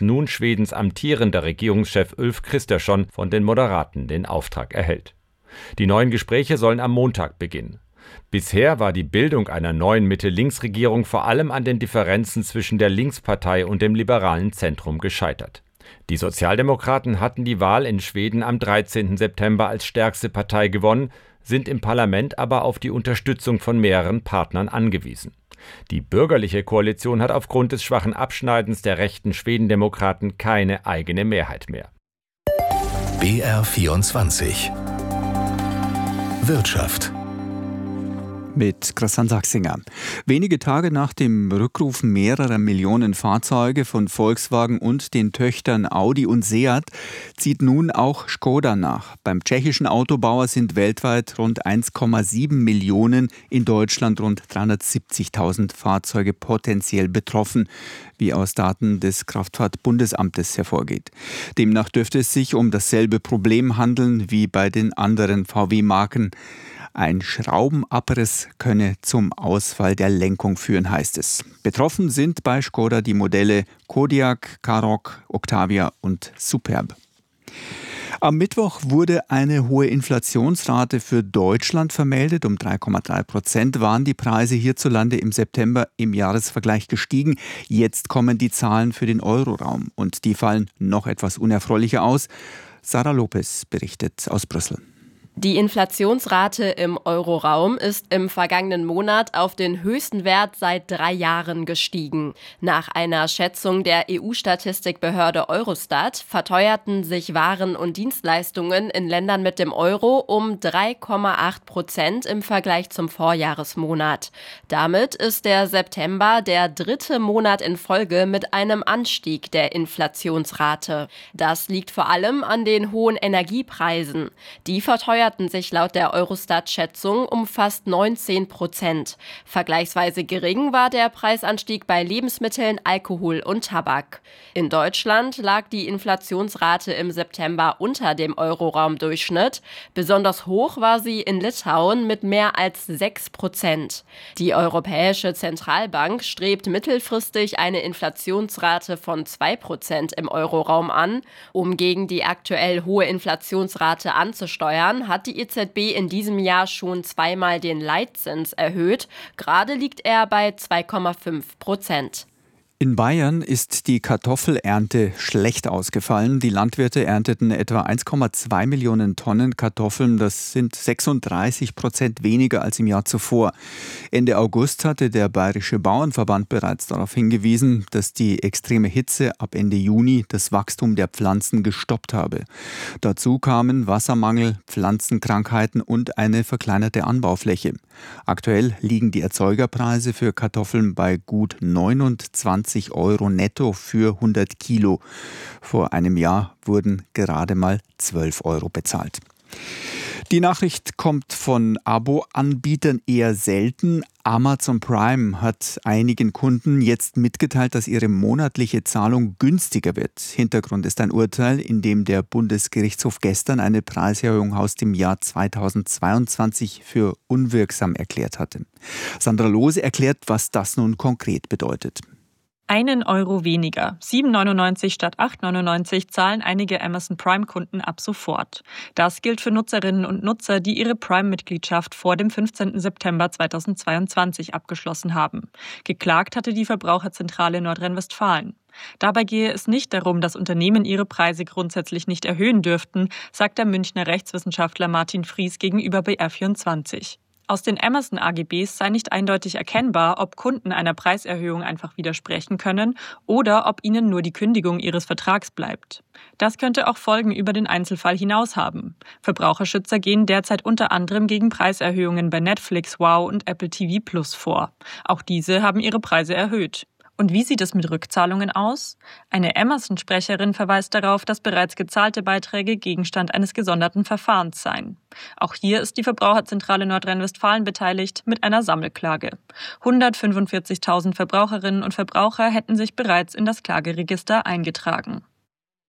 dass nun Schwedens amtierender Regierungschef Ulf Kristersson von den Moderaten den Auftrag erhält. Die neuen Gespräche sollen am Montag beginnen. Bisher war die Bildung einer neuen Mitte-Links-Regierung vor allem an den Differenzen zwischen der Linkspartei und dem liberalen Zentrum gescheitert. Die Sozialdemokraten hatten die Wahl in Schweden am 13. September als stärkste Partei gewonnen, sind im Parlament aber auf die Unterstützung von mehreren Partnern angewiesen. Die bürgerliche Koalition hat aufgrund des schwachen Abschneidens der rechten Schwedendemokraten keine eigene Mehrheit mehr. BR24 Wirtschaft mit Christian Sachsinger. Wenige Tage nach dem Rückruf mehrerer Millionen Fahrzeuge von Volkswagen und den Töchtern Audi und Seat zieht nun auch Škoda nach. Beim tschechischen Autobauer sind weltweit rund 1,7 Millionen, in Deutschland rund 370.000 Fahrzeuge potenziell betroffen, wie aus Daten des Kraftfahrtbundesamtes hervorgeht. Demnach dürfte es sich um dasselbe Problem handeln wie bei den anderen VW-Marken. Ein Schraubenabriss könne zum Ausfall der Lenkung führen, heißt es. Betroffen sind bei Škoda die Modelle Kodiaq, Karoq, Octavia und Superb. Am Mittwoch wurde eine hohe Inflationsrate für Deutschland vermeldet. Um 3,3% waren die Preise hierzulande im September im Jahresvergleich gestiegen. Jetzt kommen die Zahlen für den Euroraum und die fallen noch etwas unerfreulicher aus. Sarah Lopez berichtet aus Brüssel. Die Inflationsrate im Euroraum ist im vergangenen Monat auf den höchsten Wert seit 3 Jahren gestiegen. Nach einer Schätzung der EU-Statistikbehörde Eurostat verteuerten sich Waren und Dienstleistungen in Ländern mit dem Euro um 3,8% im Vergleich zum Vorjahresmonat. Damit ist der September der 3. Monat in Folge mit einem Anstieg der Inflationsrate. Das liegt vor allem an den hohen Energiepreisen. Die verteuerten sich laut der Eurostat-Schätzung um fast 19%. Vergleichsweise gering war der Preisanstieg bei Lebensmitteln, Alkohol und Tabak. In Deutschland lag die Inflationsrate im September unter dem Euroraumdurchschnitt. Besonders hoch war sie in Litauen mit mehr als 6%. Die Europäische Zentralbank strebt mittelfristig eine Inflationsrate von 2% im Euroraum an. Um gegen die aktuell hohe Inflationsrate anzusteuern, hat die EZB in diesem Jahr schon 2-mal den Leitzins erhöht. Gerade liegt er bei 2,5%. In Bayern ist die Kartoffelernte schlecht ausgefallen. Die Landwirte ernteten etwa 1,2 Millionen Tonnen Kartoffeln. Das sind 36% weniger als im Jahr zuvor. Ende August hatte der Bayerische Bauernverband bereits darauf hingewiesen, dass die extreme Hitze ab Ende Juni das Wachstum der Pflanzen gestoppt habe. Dazu kamen Wassermangel, Pflanzenkrankheiten und eine verkleinerte Anbaufläche. Aktuell liegen die Erzeugerpreise für Kartoffeln bei gut 29 € netto für 100 Kilo. Vor einem Jahr wurden gerade mal 12 € bezahlt. Die Nachricht kommt von Abo-Anbietern eher selten. Amazon Prime hat einigen Kunden jetzt mitgeteilt, dass ihre monatliche Zahlung günstiger wird. Hintergrund ist ein Urteil, in dem der Bundesgerichtshof gestern eine Preiserhöhung aus dem Jahr 2022 für unwirksam erklärt hatte. Sandra Lohse erklärt, was das nun konkret bedeutet. 1 € weniger, 7,99 statt 8,99 zahlen einige Amazon Prime-Kunden ab sofort. Das gilt für Nutzerinnen und Nutzer, die ihre Prime-Mitgliedschaft vor dem 15. September 2022 abgeschlossen haben. Geklagt hatte die Verbraucherzentrale Nordrhein-Westfalen. Dabei gehe es nicht darum, dass Unternehmen ihre Preise grundsätzlich nicht erhöhen dürften, sagt der Münchner Rechtswissenschaftler Martin Fries gegenüber BR24. Aus den Amazon-AGBs sei nicht eindeutig erkennbar, ob Kunden einer Preiserhöhung einfach widersprechen können oder ob ihnen nur die Kündigung ihres Vertrags bleibt. Das könnte auch Folgen über den Einzelfall hinaus haben. Verbraucherschützer gehen derzeit unter anderem gegen Preiserhöhungen bei Netflix, Wow und Apple TV Plus vor. Auch diese haben ihre Preise erhöht. Und wie sieht es mit Rückzahlungen aus? Eine Amazon-Sprecherin verweist darauf, dass bereits gezahlte Beiträge Gegenstand eines gesonderten Verfahrens seien. Auch hier ist die Verbraucherzentrale Nordrhein-Westfalen beteiligt mit einer Sammelklage. 145.000 Verbraucherinnen und Verbraucher hätten sich bereits in das Klageregister eingetragen.